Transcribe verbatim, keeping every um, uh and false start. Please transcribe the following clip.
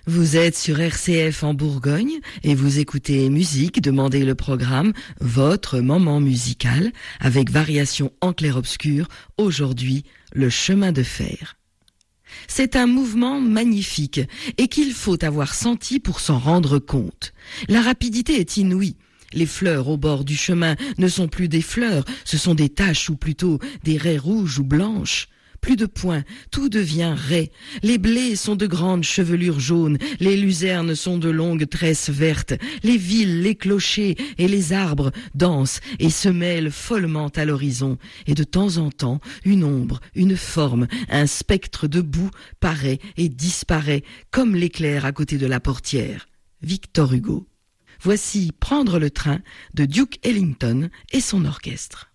Vous êtes sur R C F en Bourgogne et vous écoutez Musique, demandez le programme, votre moment musical, avec variation en clair-obscur, aujourd'hui, le chemin de fer. C'est un mouvement magnifique et qu'il faut avoir senti pour s'en rendre compte. La rapidité est inouïe. Les fleurs au bord du chemin ne sont plus des fleurs, ce sont des taches ou plutôt des raies rouges ou blanches. Plus de points, tout devient raie. Les blés sont de grandes chevelures jaunes, les luzernes sont de longues tresses vertes, les villes, les clochers et les arbres dansent et se mêlent follement à l'horizon. Et de temps en temps, une ombre, une forme, un spectre debout paraît et disparaît comme l'éclair à côté de la portière. Victor Hugo. Voici Prendre le train de Duke Ellington et son orchestre.